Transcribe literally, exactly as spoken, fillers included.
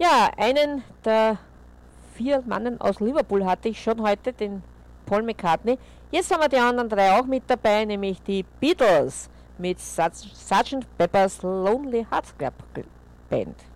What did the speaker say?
Ja, einen der vier Mannen aus Liverpool hatte ich schon heute, den Paul McCartney. Jetzt haben wir die anderen drei auch mit dabei, nämlich die Beatles mit Sergeant Pepper's Lonely Hearts Club Band.